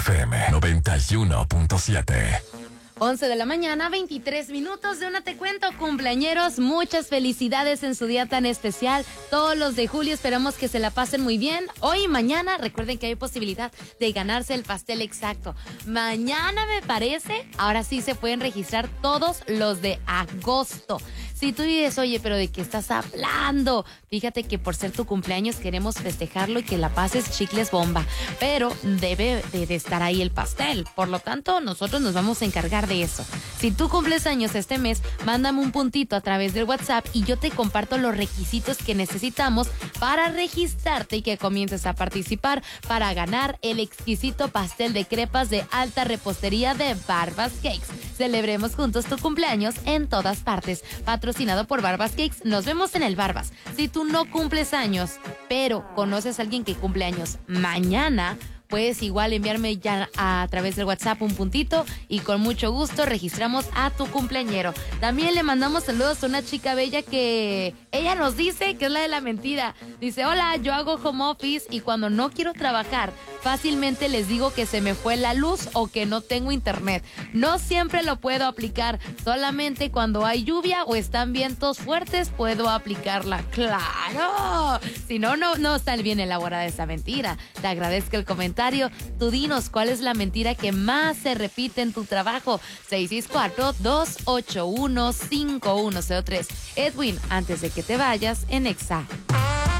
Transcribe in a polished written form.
XFM 91.7. 11 de la mañana, 23 minutos de Una Te Cuento, cumpleañeros, muchas felicidades en su día tan especial. Todos los de julio esperamos que se la pasen muy bien. Hoy y mañana, recuerden que hay posibilidad de ganarse el pastel exacto. Mañana me parece, ahora sí se pueden registrar todos los de agosto. Si tú dices, oye, pero ¿de qué estás hablando? Fíjate que por ser tu cumpleaños queremos festejarlo y que la pases chicles bomba. Pero debe de estar ahí el pastel. Por lo tanto, nosotros nos vamos a encargar de eso. Si tú cumples años este mes, mándame un puntito a través del WhatsApp y yo te comparto los requisitos que necesitamos para registrarte y que comiences a participar para ganar el exquisito pastel de crepas de alta repostería de Barbas Cakes. Celebremos juntos tu cumpleaños en todas partes. Patrocinado por Barbas Cakes. Nos vemos en el Barbas. Si tú no cumples años, pero conoces a alguien que cumple años mañana, puedes igual enviarme ya a través del WhatsApp un puntito y con mucho gusto registramos a tu cumpleañero. También le mandamos saludos a una chica bella que ella nos dice que es la de la mentira. Dice, hola, yo hago home office y cuando no quiero trabajar, fácilmente les digo que se me fue la luz o que no tengo internet. No siempre lo puedo aplicar, solamente cuando hay lluvia o están vientos fuertes puedo aplicarla. ¡Claro! Si no, no está bien elaborada esa mentira. Te agradezco el comentario. Tú dinos cuál es la mentira que más se repite en tu trabajo. 664-281-5103. Edwin, antes de que te vayas, en Exa.